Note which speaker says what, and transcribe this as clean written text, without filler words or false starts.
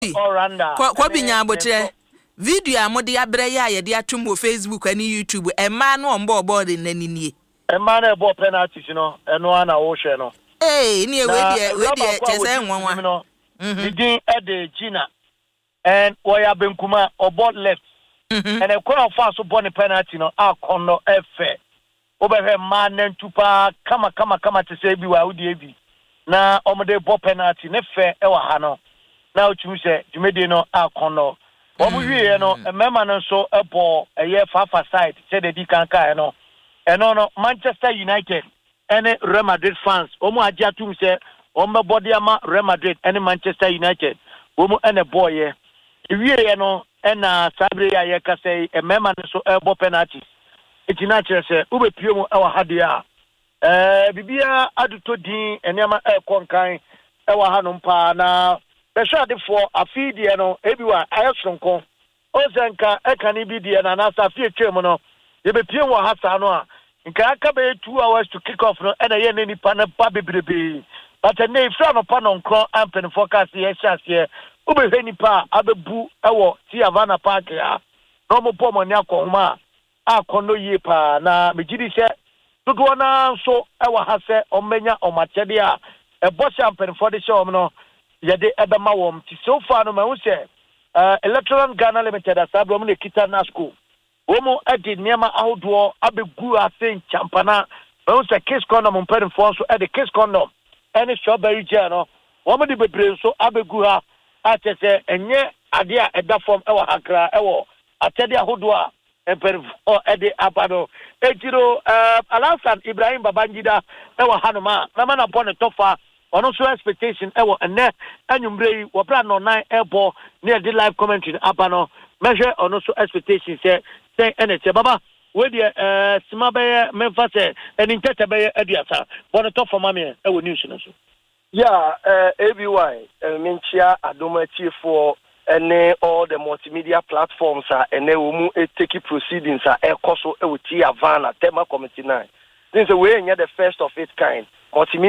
Speaker 1: Oranda.
Speaker 2: Kwabi Nyabotre. Video amode abrɛ ya ye de atum wo Facebook ani YouTube. Emma no on board nanini.
Speaker 1: Emma na bo penalties no, eno ana wo hwɛ no.
Speaker 2: Ni we de chese nwanwa.
Speaker 1: No. Begin at the Gina. And Oya Benkuma or board left. And a corner fast so bonny penalty no kono efe. Over her man and tupa kama to say be wa udi na omode bo penalty ne fe e wa hano. Now to say Jumedi no kono. Obu wie no e mema no so e ball a year far side say the di kan ka no. And no Manchester United and Real Madrid fans. Omo agia tum say Omba body ama Real Madrid and Manchester United. Omo and a boy ye. Wie no na sabre ya ye ka say e mema no so e bo penalty. Iti na kire say ube pio mu e wa hade a. Bibia aduto din enema e konkan e wa hanom pa na be sure de for afidie no ebiwa ayesonko. Ozenka e kan bi die na na sa afie twem no. Ye be pio wa hasa no a. Nka aka be 2 hours to kick off no e na ye ni pa na ba bebrebe. But na ifra no pa no nkro ampen forecast ye hyase ube hwe nipa abebu ewo ti Havana Park ya no mo po mo nya ko ma akono yi pa na megidi se dodo na so ewo ha se omenya omachede a ebo champion for the show no ye de ebema wom ti so far no ma hu se Electoral Ghana Limited asabro mo ne kita na school omo edi niema ahodo abegu asen champana ma hu se case condom mpere fo so e de case condom any strawberry gel no woman di bebre so abegu ha atese enye ade a eda form ewo hakra ewo atede ahodo a emper o ede abado ejiro Alasan Ibrahim Babangida ewo hanoma na mana bone tofa ono so expectation ewo ene anyumbre wo bra no 9 airport near the live commentary abano measure ono so expectation say ene baba we de simabe memfase eni ntete be aduasa bone tofa mame ewo news no so.
Speaker 3: Yeah, ABY, Minchia, Adoma Chief for all the multimedia platforms and they will take proceedings at Air Coso, Tia Vanna, Tema Committee 9. This is a way the first of its kind. Multimedia